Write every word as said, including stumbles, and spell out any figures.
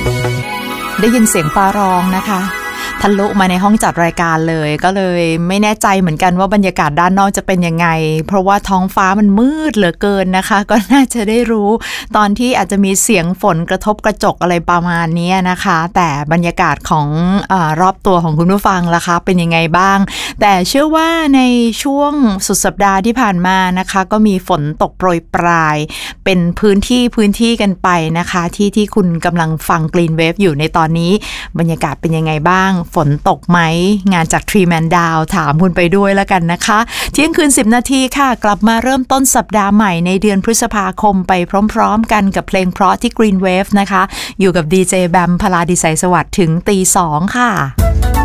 ได้ยินเสียงฟ้าร้องนะคะทะลุมาในห้องจัดรายการเลยก็เลยไม่แน่ใจเหมือนกันว่าบรรยากาศด้านนอกจะเป็นยังไงเพราะว่าท้องฟ้ามันมืดเหลือเกินนะคะก็น่าจะได้รู้ตอนที่อาจจะมีเสียงฝนกระทบกระจกอะไรประมาณนี้นะคะแต่บรรยากาศของเอ่อรอบตัวของคุณผู้ฟังล่ะคะเป็นยังไงบ้างแต่เชื่อว่าในช่วงสุดสัปดาห์ที่ผ่านมานะคะก็มีฝนตกโปรยปลายเป็นพื้นที่พื้นที่กันไปนะคะที่ที่คุณกำลังฟัง Green Wave อยู่ในตอนนี้บรรยากาศเป็นยังไงบ้างฝนตกไหมงานจาก Tree Man Down ถามคุณไปด้วยแล้วกันนะคะเที่ยงคืนสิบนาทีค่ะกลับมาเริ่มต้นสัปดาห์ใหม่ในเดือนพฤษภาคมไปพร้อมๆกันกับเพลงเพราะที่ Green Wave นะคะอยู่กับดีเจแบมพลาดิไสยสวัสดิ์ถึงตีสองค่ะ